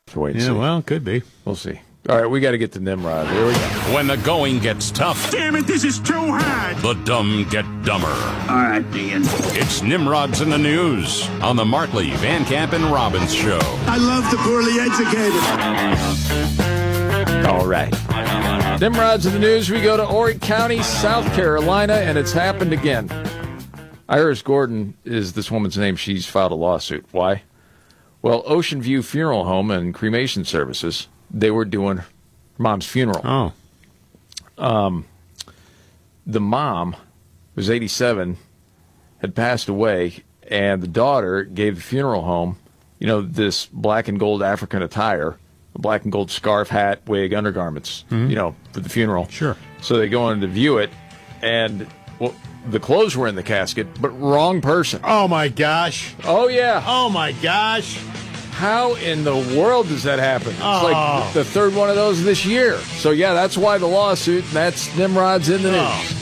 Wait and see. Well, could be. We'll see. All right, we got to get to Nimrod. Here we go. When the going gets tough, Damn it, this is too hard. the dumb get dumber. All right, Dean. It's Nimrod's in the News on the Markley, Van Camp, and Robbins Show. I love the poorly educated. All right. Nimrod's in the News. We go to Horry County, South Carolina, and it's happened again. Iris Gordon is this woman's name. She's filed a lawsuit. Why? Well, Ocean View Funeral Home and Cremation Services, they were doing her mom's funeral. Oh. The mom was 87, had passed away, and the daughter gave the funeral home, this black and gold African attire, a black and gold scarf, hat, wig, undergarments, for the funeral. Sure. So they go in to view it, and, well, the clothes were in the casket, but wrong person. Oh, my gosh. Oh, yeah. Oh, my gosh. How in the world does that happen? It's Oh. like the third one of those this year. So, yeah, that's why the lawsuit, and that's Nimrod's in the News.